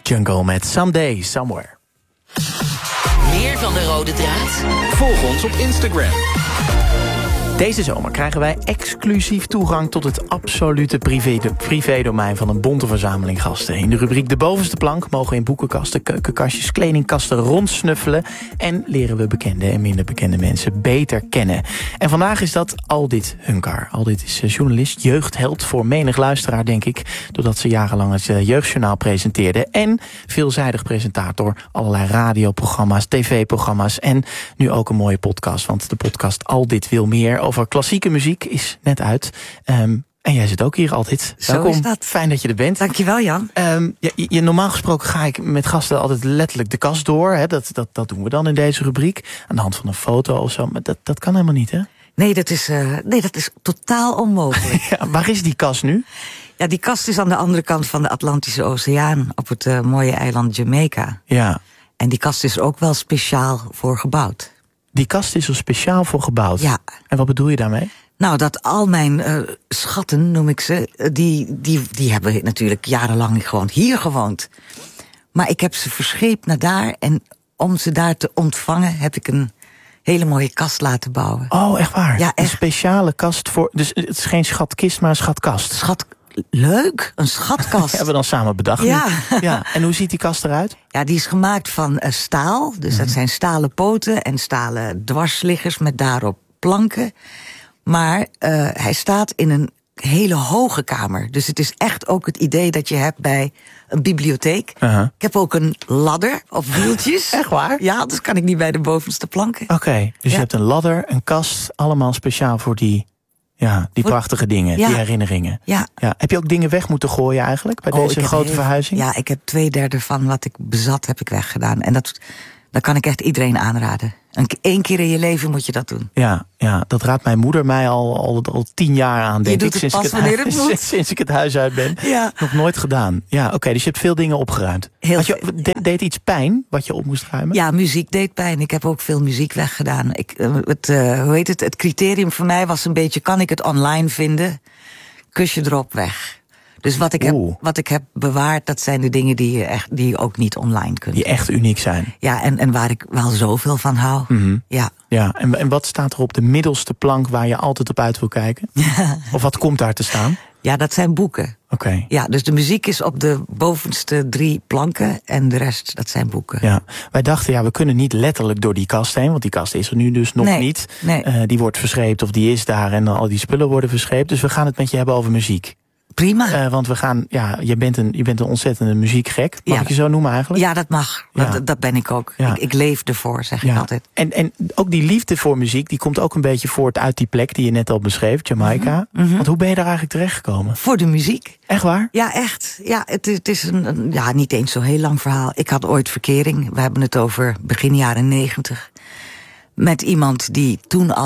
Jungle met Someday, Somewhere. Meer van de rode draad? Volg ons op Instagram. Deze zomer krijgen wij exclusief toegang tot het absolute privédomein van een bonte verzameling gasten. In de rubriek De Bovenste Plank mogen we in boekenkasten, keukenkastjes, kledingkasten rondsnuffelen en leren we bekende en minder bekende mensen beter kennen. En vandaag is dat Aldit Hunkar. Aldit is journalist, jeugdheld voor menig luisteraar, denk ik, doordat ze jarenlang het Jeugdjournaal presenteerde en veelzijdig presentator, allerlei radioprogramma's, tv-programma's en nu ook een mooie podcast, want de podcast Aldit wil meer over klassieke muziek is net uit. En jij zit ook hier altijd. Zo is dat. Fijn dat je er bent. Dankjewel, Jan. Normaal gesproken ga ik met gasten altijd letterlijk de kast door. Hè. Dat doen we dan in deze rubriek. Aan de hand van een foto of zo. Maar dat kan helemaal niet, hè? Nee, dat is totaal onmogelijk. Ja, waar is die kast nu? Ja, die kast is aan de andere kant van de Atlantische Oceaan, op het mooie eiland Jamaica. Ja. En die kast is er ook wel speciaal voor gebouwd. Die kast is er speciaal voor gebouwd? Ja. En wat bedoel je daarmee? Nou, dat al mijn schatten, noem ik ze, die hebben natuurlijk jarenlang gewoon hier gewoond. Maar ik heb ze verscheept naar daar en om ze daar te ontvangen heb ik een hele mooie kast laten bouwen. Oh, echt waar? Ja, echt. Een speciale kast voor... Dus het is geen schatkist, maar een schatkast. Leuk, een schatkast. Hebben we dan samen bedacht. Ja. Ja. En hoe ziet die kast eruit? Ja, die is gemaakt van staal. Dus dat zijn stalen poten en stalen dwarsliggers met daarop planken. Maar hij staat in een hele hoge kamer. Dus het is echt ook het idee dat je hebt bij een bibliotheek. Uh-huh. Ik heb ook een ladder op wieltjes. Echt waar? Ja, dus kan ik niet bij de bovenste planken. Oké, dus je hebt een ladder, een kast, allemaal speciaal voor die prachtige dingen, die herinneringen. Ja. Heb je ook dingen weg moeten gooien eigenlijk bij deze grote verhuizing? Ja, ik heb 2/3 van wat ik bezat heb ik weggedaan. En dat kan ik echt iedereen aanraden. Eén keer in je leven moet je dat doen. Ja, dat raadt mijn moeder mij al 10 jaar aan, denk ik. Sinds ik het huis uit ben. Ja. Nog nooit gedaan. Ja, oké, dus je hebt veel dingen opgeruimd. Deed iets pijn wat je op moest ruimen? Ja, muziek deed pijn. Ik heb ook veel muziek weggedaan. Het criterium voor mij was een beetje, kan ik het online vinden? Kusje erop, weg. Dus wat ik heb bewaard, dat zijn de dingen die je ook niet online kunt. Die echt uniek zijn. Ja, en waar ik wel zoveel van hou. Mm-hmm. Ja. En wat staat er op de middelste plank waar je altijd op uit wil kijken? Of wat komt daar te staan? Ja, dat zijn boeken. Oké. Ja, dus de muziek is op de bovenste 3 planken en de rest, dat zijn boeken. Ja, wij dachten, we kunnen niet letterlijk door die kast heen, want die kast is er nu dus nog niet. Nee. Die wordt verscheept of die is daar en al die spullen worden verscheept. Dus we gaan het met je hebben over muziek. Prima. Want we gaan, je bent een ontzettende muziekgek. Mag ik je zo noemen eigenlijk? Ja, dat mag. Ja. Dat ben ik ook. Ja. Ik leef ervoor, zeg ik altijd. En ook die liefde voor muziek, die komt ook een beetje voort uit die plek die je net al beschreef, Jamaica. Mm-hmm. Want hoe ben je daar eigenlijk terechtgekomen? Voor de muziek. Echt waar? Ja, echt. Ja, het is een niet eens zo'n heel lang verhaal. Ik had ooit verkering. We hebben het over begin jaren 90. Met iemand die toen al